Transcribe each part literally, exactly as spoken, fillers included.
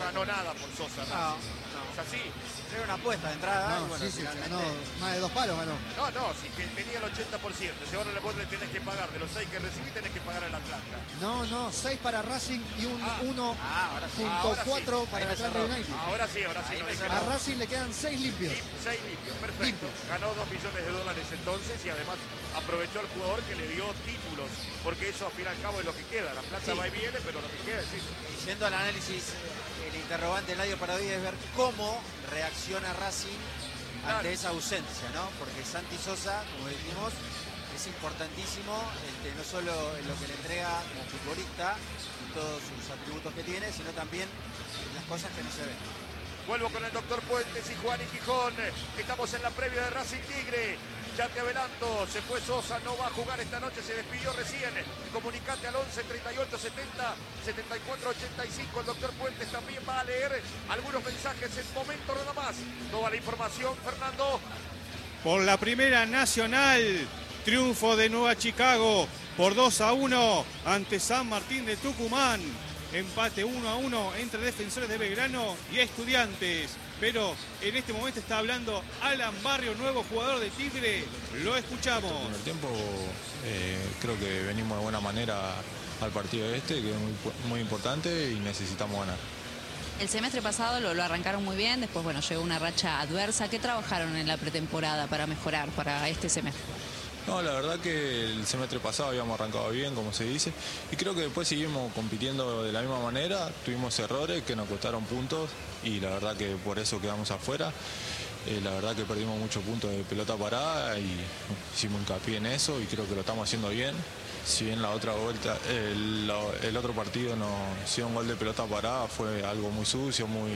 ganó nada por Sosa. No, Racing. no. Es así. Era una apuesta de entrada. No, y bueno, sí, sí, finalmente... ganó más de dos palos, ganó. No, no, si que tenía el ochenta por ciento. Si ahora vos le tenés que pagar de los seis que recibí, tenés que pagar al Atlanta. No, no, seis para Racing y un Ah. uno Ah, ahora sí. punto Ahora sí. cuatro Ahí para me Atlanta cerró. United. Ahora sí, ahora sí. Ahí no me dije cerró. A nada. Racing le quedan seis limpios. seis limpios, perfecto. Limpios. Ganó dos millones de dólares entonces y además aprovechó al jugador que le dio títulos, porque eso al fin y al cabo es lo que queda. La plata Sí. va y viene, pero lo que queda es eso. Y yendo al análisis, el interrogante del Eladio para hoy es ver cómo reacciona Racing Claro. ante esa ausencia, ¿no? Porque Santi Sosa, como dijimos, es importantísimo, este, no solo en lo que le entrega como futbolista y todos sus atributos que tiene, sino también en las cosas que no se ven. Vuelvo con el doctor Puentes y Juan y Quijón. Estamos en la previa de Racing Tigre. Ya te adelanto, se fue Sosa, no va a jugar esta noche, se despidió recién. Comunicate al once treinta y ocho setenta setenta y cuatro ochenta y cinco. El doctor Puentes también va a leer algunos mensajes en momento nada más. Toda la información, Fernando. Por la Primera Nacional, triunfo de Nueva Chicago por dos a uno ante San Martín de Tucumán. Empate uno a uno entre Defensores de Belgrano y Estudiantes. Pero en este momento está hablando Alan Barrio, nuevo jugador de Tigre. Lo escuchamos. En el tiempo eh, creo que venimos de buena manera al partido este, que es muy, muy importante y necesitamos ganar. El semestre pasado lo, lo arrancaron muy bien, después bueno, llegó una racha adversa. ¿Qué trabajaron en la pretemporada para mejorar para este semestre? No, la verdad que el semestre pasado habíamos arrancado bien, como se dice, y creo que después seguimos compitiendo de la misma manera. Tuvimos errores que nos costaron puntos y la verdad que por eso quedamos afuera. Eh, la verdad que perdimos muchos puntos de pelota parada y hicimos hincapié en eso y creo que lo estamos haciendo bien. Si bien la otra vuelta, el, el otro partido nos hicieron un gol de pelota parada, fue algo muy sucio, muy,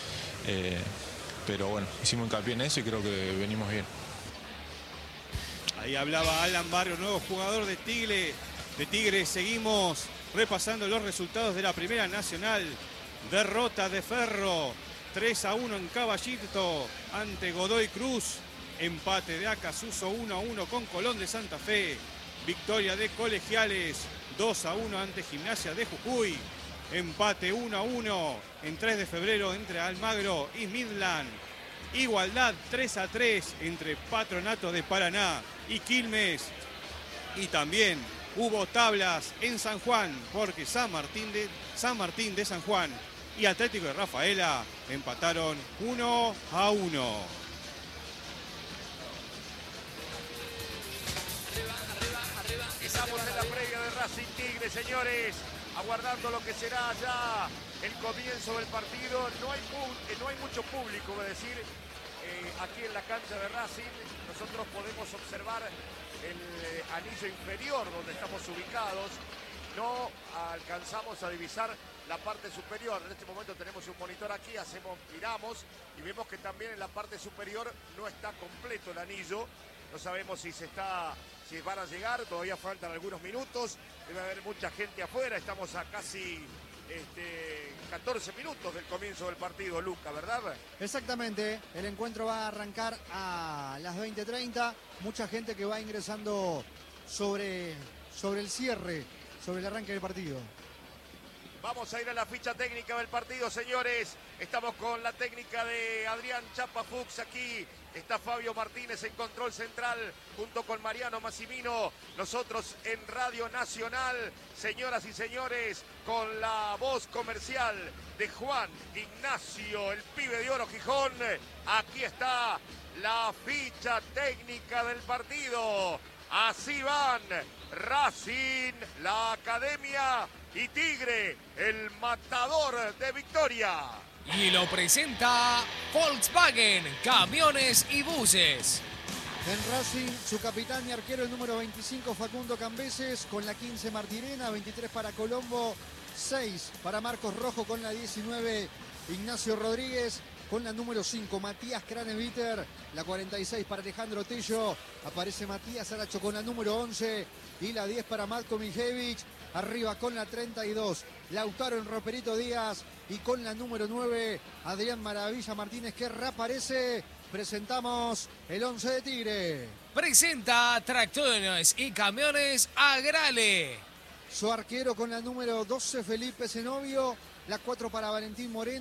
eh, pero bueno, hicimos hincapié en eso y creo que venimos bien. Ahí hablaba Alan Barrio, nuevo jugador de Tigre. De Tigre seguimos repasando los resultados de la Primera Nacional. Derrota de Ferro, tres a uno en Caballito ante Godoy Cruz. Empate de Acasuso uno a uno con Colón de Santa Fe. Victoria de Colegiales dos a uno ante Gimnasia de Jujuy. Empate uno a uno en tres de febrero entre Almagro y Midland. Igualdad tres a tres entre Patronato de Paraná y Quilmes. Y también hubo tablas en San Juan, porque San Martín de, San Martín de San Juan y Atlético de Rafaela empataron uno a uno. Estamos en la previa de Racing Tigre, señores, aguardando lo que será ya el comienzo del partido. No hay, eh, no hay mucho público, es decir, eh, aquí en la cancha de Racing nosotros podemos observar el eh, anillo inferior donde estamos ubicados. No alcanzamos a divisar la parte superior. En este momento tenemos un monitor aquí, hacemos, miramos y vemos que también en la parte superior no está completo el anillo. No sabemos si se está, si van a llegar, todavía faltan algunos minutos. Debe haber mucha gente afuera, estamos a casi este, catorce minutos del comienzo del partido, Luca, ¿verdad? Exactamente, el encuentro va a arrancar a las veinte treinta. Mucha gente que va ingresando sobre, sobre el cierre, sobre el arranque del partido. Vamos a ir a la ficha técnica del partido, señores. Estamos con la técnica de Adrián Chapa Fuchs aquí. Está Fabio Martínez en control central junto con Mariano Massimino. Nosotros en Radio Nacional, señoras y señores, con la voz comercial de Juan Ignacio, el pibe de oro Gijón. Aquí está la ficha técnica del partido. Así van Racing, la Academia y Tigre, el matador de Victoria. Y lo presenta Volkswagen, camiones y buses. En Racing, su capitán y arquero, el número veinticinco, Facundo Cambeses, con la quince, Martirena, veintitrés para Colombo, seis para Marcos Rojo, con la diecinueve, Ignacio Rodríguez, con la número cinco, Matías Craneviter, la cuarenta y seis para Alejandro Tello, aparece Matías Aracho con la número once y la diez para Matko Mijevich, arriba con la treinta y dos, Lautaro en Roperito Díaz y con la número nueve, Adrián Maravilla Martínez que reaparece. Presentamos el once de Tigre. Presenta tractores y camiones Agrale. Su arquero con la número doce, Felipe Zenobio, la cuatro para Valentín Moreno.